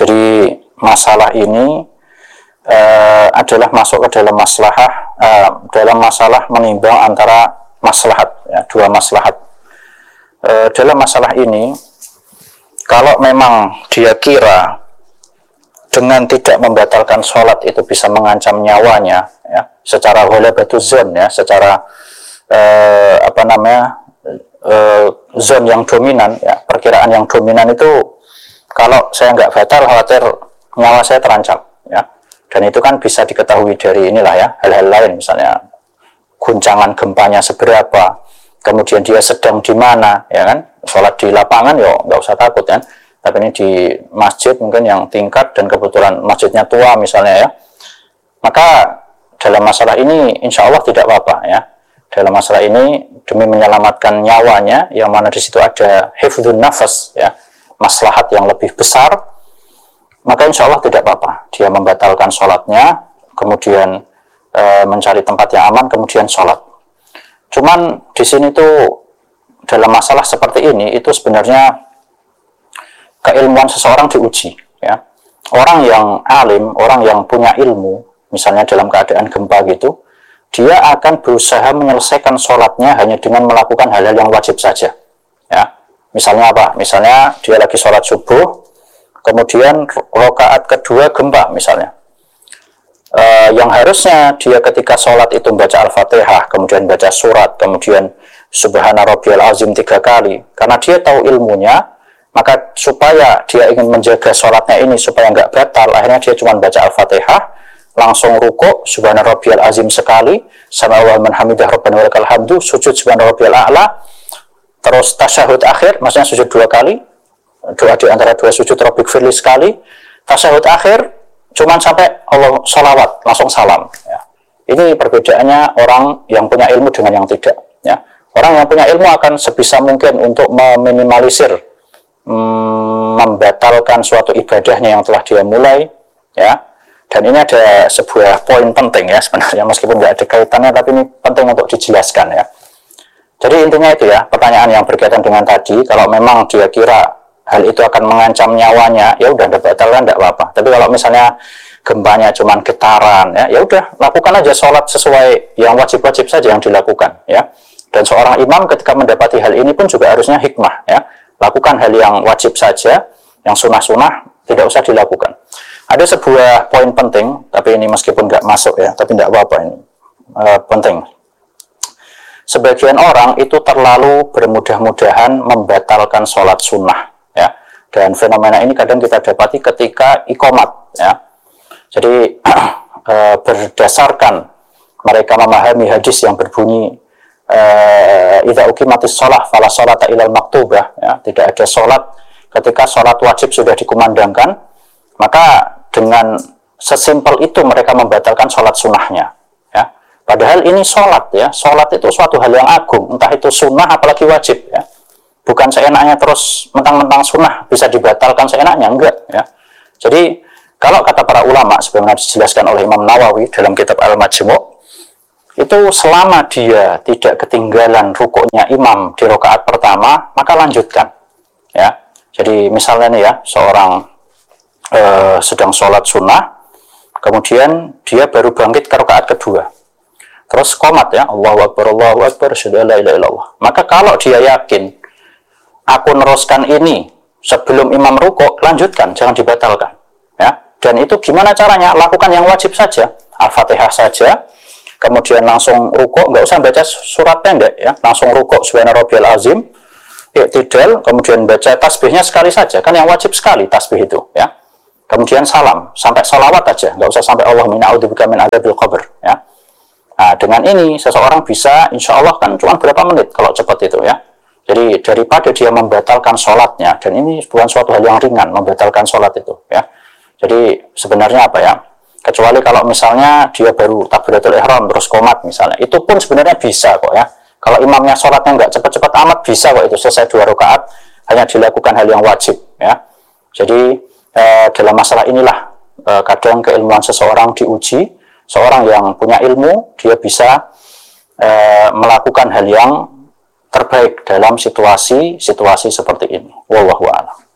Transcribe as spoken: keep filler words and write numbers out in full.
Jadi masalah ini uh, adalah masuk ke dalam maslahah, uh, dalam masalah menimbang antara maslahat, ya, dua maslahat. Uh, dalam masalah ini, kalau memang dia kira dengan tidak membatalkan sholat itu bisa mengancam nyawanya, ya, secara ghalabatuz zon, ya, secara uh, apa namanya uh, zon yang dominan, ya, perkiraan yang dominan itu, kalau saya nggak batal, khawatir nyawa saya terancam, ya. Dan itu kan bisa diketahui dari inilah, ya, hal-hal lain, misalnya guncangan gempanya seberapa, kemudian dia sedang di mana, ya kan. Sholat di lapangan, yo nggak usah takut, kan. Tapi ini di masjid mungkin yang tingkat dan kebetulan masjidnya tua, misalnya, ya. Maka dalam masalah ini, insya Allah tidak apa-apa, ya. Dalam masalah ini demi menyelamatkan nyawanya, yang mana di situ ada hifdzun nafas, ya, maslahat yang lebih besar, maka insya Allah tidak apa-apa dia membatalkan sholatnya, kemudian e, mencari tempat yang aman, kemudian sholat. Cuman di sini tuh dalam masalah seperti ini itu sebenarnya keilmuan seseorang diuji, ya. Orang yang alim, orang yang punya ilmu, misalnya dalam keadaan gempa gitu, dia akan berusaha menyelesaikan sholatnya hanya dengan melakukan hal-hal yang wajib saja, ya. Misalnya apa? Misalnya dia lagi sholat subuh, kemudian rakaat kedua gempa misalnya. E, yang harusnya dia ketika sholat itu baca Al-Fatihah, kemudian baca surat, kemudian Subhana Rabbiyal Azim tiga kali. Karena dia tahu ilmunya, maka supaya dia ingin menjaga sholatnya ini supaya nggak batal, akhirnya dia cuma baca Al-Fatihah, langsung ruku, Subhana Rabbiyal Azim sekali, Sami Allahu liman hamidah Rabbana walakal hamdu, sujud Subhana Rabbiyal A'la, terus tasyahud akhir, maksudnya sujud dua kali, doa di antara dua sujud, Rabbik firli sekali, tasyahud akhir, cuman sampai Allah sholawat, langsung salam, ya. Ini perbedaannya orang yang punya ilmu dengan yang tidak, ya. Orang yang punya ilmu akan sebisa mungkin untuk meminimalisir, hmm, membatalkan suatu ibadahnya yang telah dia mulai, ya. Dan ini ada sebuah poin penting, ya, sebenarnya, meskipun nggak ada kaitannya, tapi ini penting untuk dijelaskan, ya. Jadi intinya itu, ya, pertanyaan yang berkaitan dengan tadi, kalau memang dia kira hal itu akan mengancam nyawanya, ya udah, batalkan, tidak apa-apa. Tapi kalau misalnya gempanya cuma getaran, ya, ya udah, lakukan aja sholat sesuai yang wajib-wajib saja yang dilakukan, ya. Dan seorang imam ketika mendapati hal ini pun juga harusnya hikmah, ya. Lakukan hal yang wajib saja, yang sunnah-sunnah tidak usah dilakukan. Ada sebuah poin penting, tapi ini meskipun nggak masuk, ya, tapi tidak apa-apa, ini uh, penting. Sebagian orang itu terlalu bermudah-mudahan membatalkan sholat sunnah, ya. Dan fenomena ini kadang kita dapati ketika iqomat, ya. Jadi e, berdasarkan mereka memahami hadis yang berbunyi idza uqimatis shalah fala sholata ilal maktubah, ya. Tidak ada sholat ketika sholat wajib sudah dikumandangkan, maka dengan sesimpel itu mereka membatalkan sholat sunnahnya. Padahal ini sholat, ya, sholat itu suatu hal yang agung, entah itu sunnah apalagi wajib, ya. Bukan seenaknya terus mentang-mentang sunnah bisa dibatalkan seenaknya, enggak, ya. Jadi kalau kata para ulama, sebagaimana dijelaskan oleh Imam Nawawi dalam kitab Al-Majmu', itu selama dia tidak ketinggalan rukuknya imam di rakaat pertama, maka lanjutkan, ya. Jadi misalnya nih, ya, seorang eh, sedang sholat sunnah, kemudian dia baru bangkit ke rakaat kedua. Terus qomat, ya, Allahu Akbar, Allahu Akbar, asyhadu an la ilaha illallah. Maka kalau dia yakin, aku neruskan ini sebelum imam rukuk, lanjutkan, jangan dibatalkan, ya. Dan itu gimana caranya? Lakukan yang wajib saja, Al-Fatihah saja, kemudian langsung rukuk, nggak usah baca surat pendek, ya, langsung rukuk Subhana Rabbiyal Azim, i'tidal, kemudian baca tasbihnya sekali saja, kan yang wajib sekali tasbih itu, ya. Kemudian salam, sampai sholawat aja, nggak usah sampai Allahumma a'udzubika min adzabil qabr, ya. Nah, dengan ini seseorang bisa, insya Allah kan cuma berapa menit kalau cepat itu, ya. Jadi daripada dia membatalkan sholatnya, dan ini bukan suatu hal yang ringan membatalkan sholat itu, ya. Jadi sebenarnya apa, ya? Kecuali kalau misalnya dia baru takbiratul ihram terus qomat misalnya, itu pun sebenarnya bisa kok, ya. Kalau imamnya sholatnya nggak cepat-cepat amat, bisa kok itu selesai dua rakaat, hanya dilakukan hal yang wajib, ya. Jadi eh, dalam masalah inilah eh, kadang keilmuan seseorang diuji. Seorang yang punya ilmu, dia bisa e, melakukan hal yang terbaik dalam situasi-situasi seperti ini. Wallahu a'lam.